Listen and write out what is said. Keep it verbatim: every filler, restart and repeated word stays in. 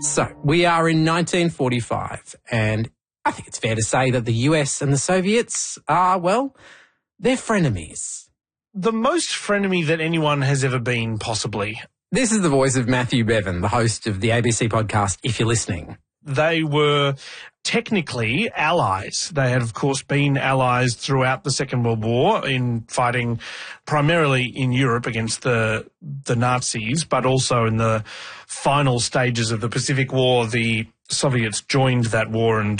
So, we are in nineteen forty-five, and I think it's fair to say that the U S and the Soviets are, well, they're frenemies. The most frenemy that anyone has ever been, possibly. This is the voice of Matthew Bevan, the host of the A B C podcast, If You're Listening. They were technically allies. They had, of course, been allies throughout the Second World War in fighting primarily in Europe against the the Nazis, but also in the final stages of the Pacific War, the Soviets joined that war and